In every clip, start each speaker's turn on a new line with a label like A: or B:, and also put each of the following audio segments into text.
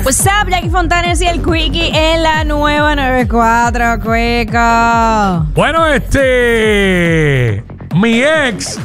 A: What's up, Jackie Fontanes y el Quickie en la nueva 94, Cuico.
B: Bueno, mi ex.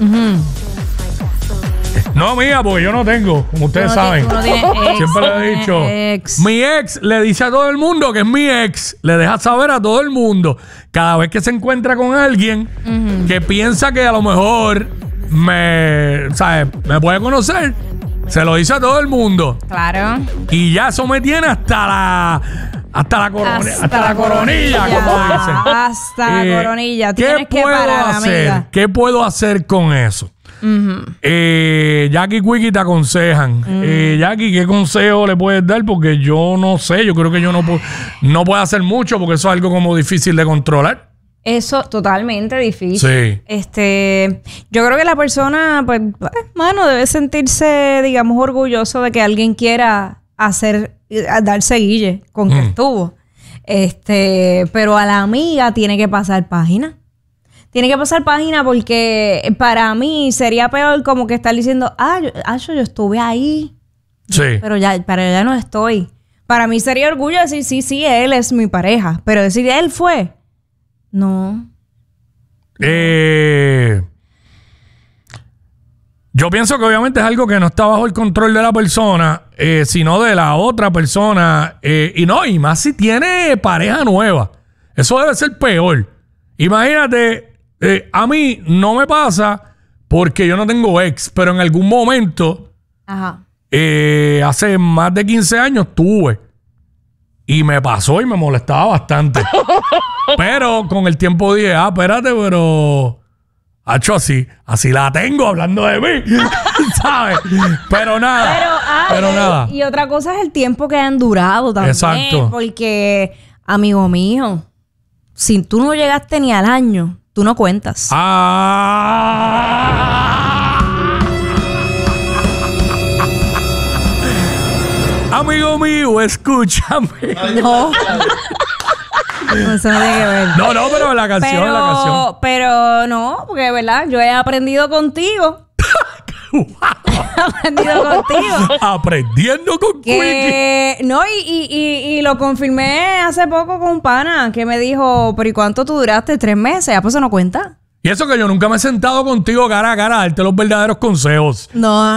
B: No mía, porque yo no tengo, como ustedes saben. Siempre le he dicho. Mi ex le dice a todo el mundo que es mi ex. Le deja saber a todo el mundo. Cada vez que se encuentra con alguien que piensa que a lo mejor me puede conocer, se lo dice a todo el mundo.
A: Claro.
B: Y ya eso me tiene hasta la coronilla, como dicen.
A: Hasta la coronilla. Tienes que parar, amiga.
B: ¿Qué puedo hacer con eso? Jackie y Quickie te aconsejan. Jackie, ¿qué consejo le puedes dar? Porque yo no sé, yo creo que yo no puedo hacer mucho porque eso es algo como difícil de controlar.
A: Eso totalmente difícil.
B: Sí.
A: Yo creo que la persona, pues, mano, debe sentirse, digamos, orgulloso de que alguien quiera darse guille con que estuvo. Pero a la amiga tiene que pasar página. Tiene que pasar página porque para mí sería peor como que estar diciendo, yo estuve ahí.
B: Sí.
A: Pero ya no estoy. Para mí sería orgullo decir, sí, él es mi pareja. Pero decir, él fue. No.
B: Yo pienso que obviamente es algo que no está bajo el control de la persona, sino de la otra persona. Y más si tiene pareja nueva. Eso debe ser peor. Imagínate, a mí no me pasa porque yo no tengo ex, pero en algún momento, hace más de 15 años tuve. Y me pasó y me molestaba bastante. Pero con el tiempo dije, espérate, pero... Hacho, así la tengo hablando de mí. ¿Sabes? Pero nada.
A: Y otra cosa es el tiempo que han durado también.
B: Exacto.
A: Porque, amigo mío, si tú no llegaste ni al año, tú no cuentas.
B: Amigo mío, escúchame.
A: No. Eso no tiene que ver.
B: No, pero la canción.
A: Pero no, porque verdad, yo he aprendido contigo.
B: Aprendiendo con Quickie.
A: No, y lo confirmé hace poco con un pana que me dijo, pero ¿y cuánto tú duraste? 3 meses. Pues eso no cuenta.
B: Y eso que yo nunca me he sentado contigo cara a cara a darte los verdaderos consejos.
A: No.